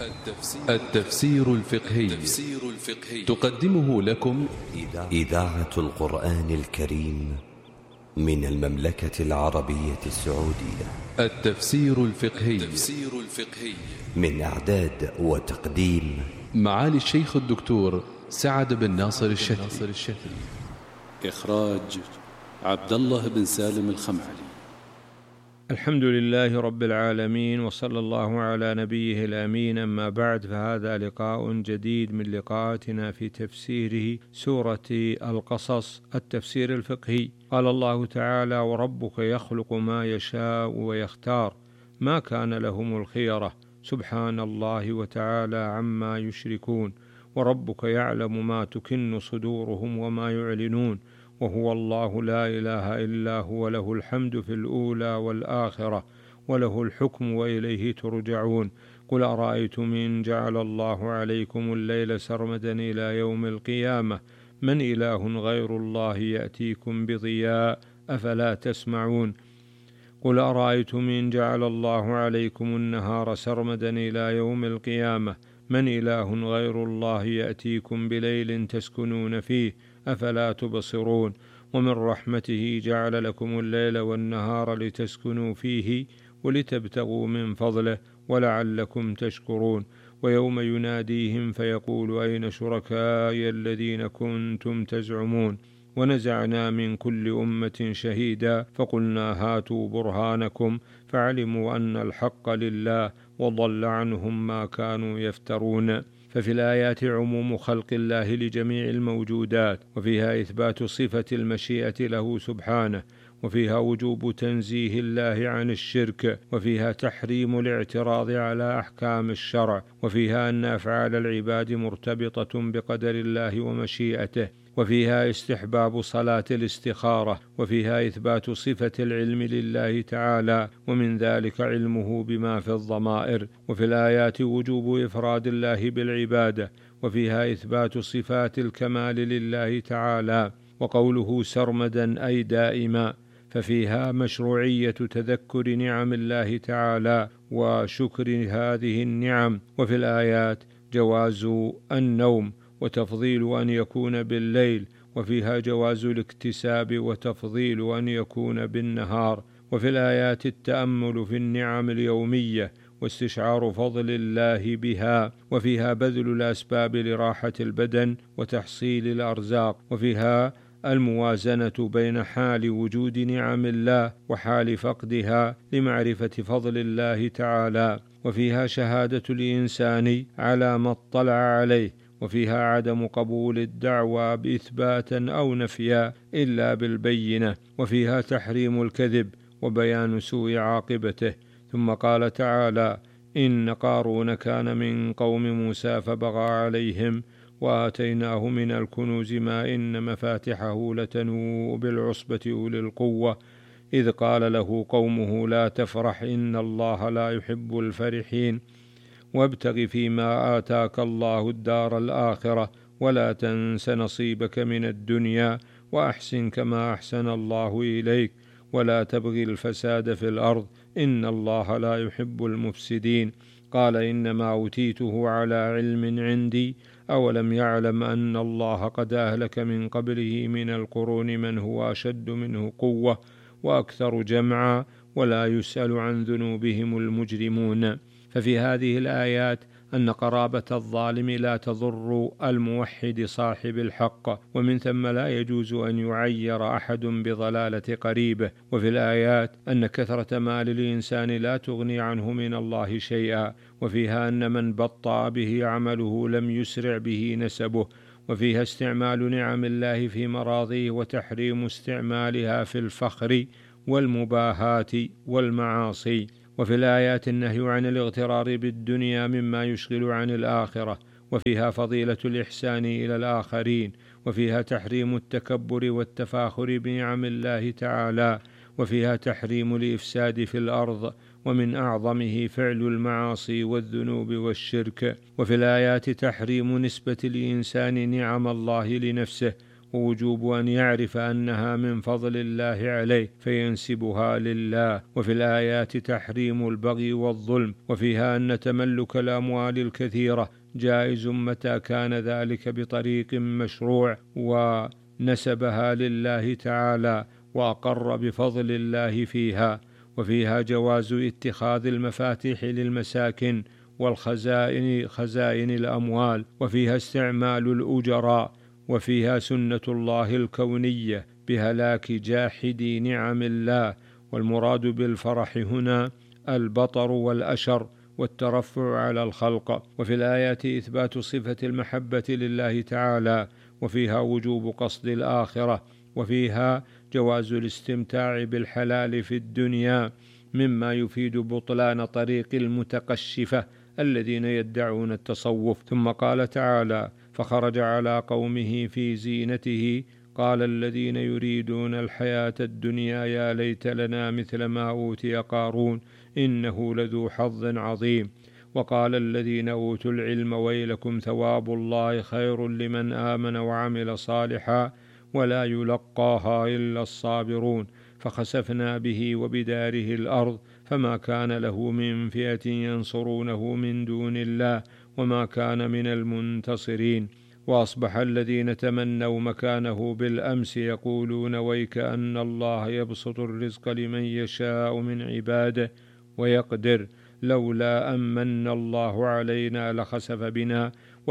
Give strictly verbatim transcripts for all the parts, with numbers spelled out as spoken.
التفسير الفقهي تقدمه لكم إذاعة القرآن الكريم من المملكة العربية السعودية. التفسير الفقهي من إعداد وتقديم معالي الشيخ الدكتور سعد بن ناصر الشتري. إخراج عبد الله بن سالم الخمعلي. الحمد لله رب العالمين، وصلى الله على نبيه الأمين. أما بعد، فهذا لقاء جديد من لقاءاتنا في تفسير سورة القصص، التفسير الفقهي. قال الله تعالى: وربك يخلق ما يشاء ويختار ما كان لهم الخيرة، سبحان الله وتعالى عما يشركون. وربك يعلم ما تكن صدورهم وما يعلنون، وهو الله لا إله إلا هو، له الحمد في الأولى والآخرة، وله الحكم وإليه ترجعون. قل أرأيتم إن جعل الله عليكم الليل سرمدا إلى يوم القيامة من إله غير الله يأتيكم بضياء أفلا تسمعون. قل أرأيتم إن جعل الله عليكم النهار سرمدا إلى يوم القيامة من إله غير الله يأتيكم بليل تسكنون فيه أفلا تبصرون. ومن رحمته جعل لكم الليل والنهار لتسكنوا فيه ولتبتغوا من فضله ولعلكم تشكرون. ويوم يناديهم فيقول أين شركائي الذين كنتم تزعمون. ونزعنا من كل أمة شهيدا فقلنا هاتوا برهانكم فعلموا أن الحق لله وضل عنهم ما كانوا يفترون. ففي الآيات عموم خلق الله لجميع الموجودات، وفيها إثبات صفة المشيئة له سبحانه، وفيها وجوب تنزيه الله عن الشرك، وفيها تحريم الاعتراض على أحكام الشرع، وفيها أن أفعال العباد مرتبطة بقدر الله ومشيئته، وفيها استحباب صلاة الاستخارة، وفيها إثبات صفة العلم لله تعالى، ومن ذلك علمه بما في الضمائر. وفي الآيات وجوب إفراد الله بالعبادة، وفيها إثبات صفات الكمال لله تعالى. وقوله سرمدا أي دائما، ففيها مشروعية تذكر نعم الله تعالى وشكر هذه النعم. وفي الآيات جواز النوم وتفضيل أن يكون بالليل، وفيها جواز الاكتساب وتفضيل أن يكون بالنهار. وفي الآيات التأمل في النعم اليومية واستشعار فضل الله بها، وفيها بذل الأسباب لراحة البدن وتحصيل الأرزاق، وفيها الموازنة بين حال وجود نعم الله وحال فقدها لمعرفة فضل الله تعالى. وفيها شهادة الإنسان على ما اطلع عليه، وفيها عدم قبول الدعوى بإثباتا أو نفيا إلا بالبينة، وفيها تحريم الكذب وبيان سوء عاقبته. ثم قال تعالى: إن قارون كان من قوم موسى فبغى عليهم وآتيناه من الكنوز ما إن مفاتحه لتنوء بالعصبة أولي القوة إذ قال له قومه لا تفرح إن الله لا يحب الفرحين وابتغ فيما آتاك الله الدار الآخرة ولا تنس نصيبك من الدنيا وأحسن كما أحسن الله إليك ولا تبغي الفساد في الأرض إن الله لا يحب المفسدين. قال إنما أوتيته على علم عندي أولم يعلم أن الله قد أهلك من قبله من القرون من هو أشد منه قوة وأكثر جمعا ولا يسأل عن ذنوبهم المجرمون. ففي هذه الآيات أن قرابة الظالم لا تضر الموحد صاحب الحق، ومن ثم لا يجوز أن يعير أحد بضلالة قريبه. وفي الآيات أن كثرة مال الإنسان لا تغني عنه من الله شيئا، وفيها أن من بطأ به عمله لم يسرع به نسبه. وفيها استعمال نعم الله في مراضيه وتحريم استعمالها في الفخر والمباهات والمعاصي. وفي الآيات النهي عن الاغترار بالدنيا مما يشغل عن الآخرة، وفيها فضيلة الإحسان إلى الآخرين، وفيها تحريم التكبر والتفاخر بنعم الله تعالى، وفيها تحريم الإفساد في الأرض، ومن أعظمه فعل المعاصي والذنوب والشرك. وفي الآيات تحريم نسبة الإنسان نعم الله لنفسه، ووجوب أن يعرف أنها من فضل الله عليه فينسبها لله. وفي الآيات تحريم البغي والظلم، وفيها أن تملك الأموال الكثيرة جائز متى كان ذلك بطريق مشروع ونسبها لله تعالى وأقر بفضل الله فيها. وفيها جواز اتخاذ المفاتيح للمساكن والخزائن خزائن الأموال، وفيها استعمال الأجراء، وفيها سنة الله الكونية بهلاك جاحدي نعم الله. والمراد بالفرح هنا البطر والأشر والترفع على الخلق. وفي الآيات إثبات صفة المحبة لله تعالى، وفيها وجوب قصد الآخرة، وفيها جواز الاستمتاع بالحلال في الدنيا مما يفيد بطلان طريق المتقشفة الذين يدعون التصوف. ثم قال تعالى: فخرج على قومه في زينته قال الذين يريدون الحياة الدنيا يا ليت لنا مثل ما أوتي قارون إنه لذو حظ عظيم. وقال الذين أوتوا العلم ويلكم ثواب الله خير لمن آمن وعمل صالحا ولا يلقاها إلا الصابرون. فخسفنا به وبداره الأرض فما كان له من فئة ينصرونه من دون الله وما كان من المنتصرين. وأصبح الذين تمنوا مكانه بالأمس يقولون ويك أن الله يبسط الرزق لمن يشاء من عباده ويقدر لولا أمن الله علينا لخسف بنا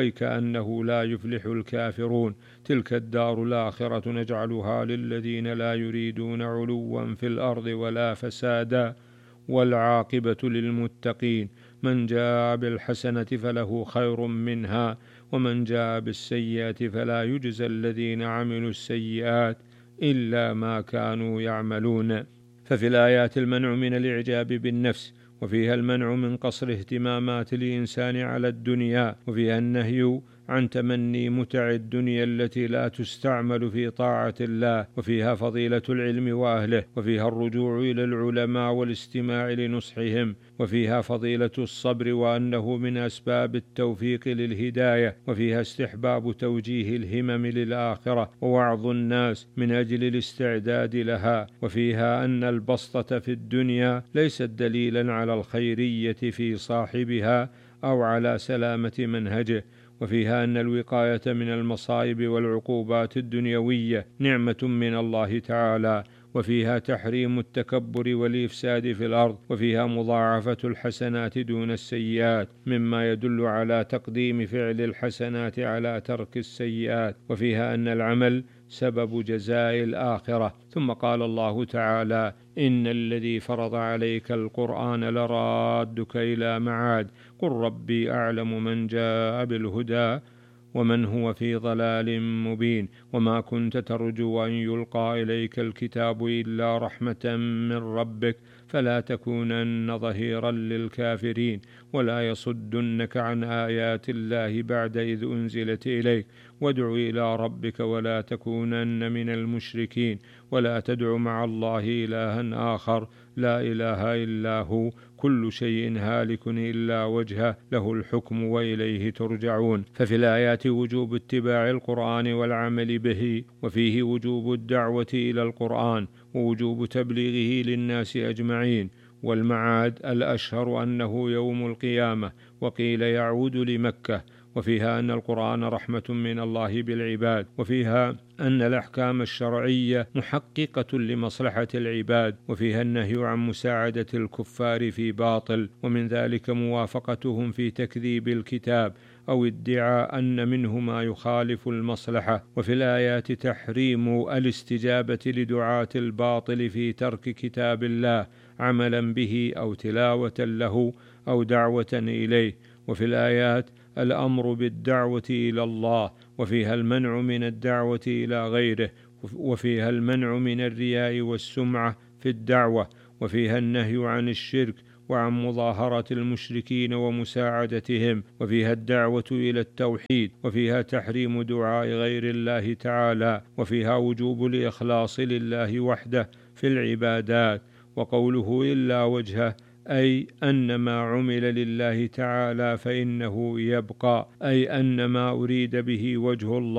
ويكأنه لا يفلح الكافرون. تلك الدار الآخرة نجعلها للذين لا يريدون علوا في الأرض ولا فسادا والعاقبة للمتقين. من جاء بالحسنة فله خير منها ومن جاء بالسيئة فلا يجزى الذين عملوا السيئات إلا ما كانوا يعملون. ففي الآيات المنع من الإعجاب بالنفس، وفيها المنع من قصر اهتمامات الإنسان على الدنيا، وفيها النهي عن تمني متع الدنيا التي لا تستعمل في طاعة الله، وفيها فضيلة العلم وأهله، وفيها الرجوع إلى العلماء والاستماع لنصحهم، وفيها فضيلة الصبر وأنه من أسباب التوفيق للهداية، وفيها استحباب توجيه الهمم للآخرة ووعظ الناس من أجل الاستعداد لها، وفيها أن البسطة في الدنيا ليست دليلا على الخيرية في صاحبها أو على سلامة منهجه، وفيها أن الوقاية من المصائب والعقوبات الدنيوية نعمة من الله تعالى، وفيها تحريم التكبر والإفساد في الأرض، وفيها مضاعفة الحسنات دون السيئات مما يدل على تقديم فعل الحسنات على ترك السيئات، وفيها أن العمل سبب جزاء الآخرة. ثم قال الله تعالى: إن الذي فرض عليك القرآن لرادك إلى معاد قل ربي أعلم من جاء بالهدى ومن هو في ضلال مبين وما كنت ترجو أن يلقى إليك الكتاب إلا رحمة من ربك فلا تكونن ظهيرا للكافرين ولا يصدنك عن آيات الله بعد إذ أنزلت إليك وادع إلى ربك ولا تكونن من المشركين ولا تدع مع الله إلها آخر لا إله إلا هو كل شيء هالك إلا وجهه له الحكم وإليه ترجعون. ففي الآيات وجوب اتباع القرآن والعمل به، وفيه وجوب الدعوة إلى القرآن ووجوب تبليغه للناس أجمعين. والمعاد الأشهر أنه يوم القيامة، وقيل يعود لمكة. وفيها أن القرآن رحمة من الله بالعباد، وفيها أن الأحكام الشرعية محققة لمصلحة العباد، وفيها النهي عن مساعدة الكفار في باطل، ومن ذلك موافقتهم في تكذيب الكتاب أو ادعاء أن منه ما يخالف المصلحة. وفي الآيات تحريم الاستجابة لدعاة الباطل في ترك كتاب الله عملا به أو تلاوة له أو دعوة إليه. وفي الآيات الأمر بالدعوة إلى الله، وفيها المنع من الدعوة إلى غيره، وفيها المنع من الرياء والسمعة في الدعوة، وفيها النهي عن الشرك وعن مظاهرة المشركين ومساعدتهم، وفيها الدعوة إلى التوحيد، وفيها تحريم دعاء غير الله تعالى، وفيها وجوب الإخلاص لله وحده في العبادات. وقوله إلا وجهه أي أن ما عمل لله تعالى فإنه يبقى، أي أن ما أريد به وجه الله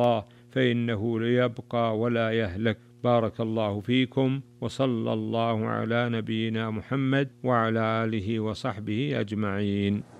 فإنه ليبقى ولا يهلك. بارك الله فيكم، وصلى الله على نبينا محمد وعلى آله وصحبه أجمعين.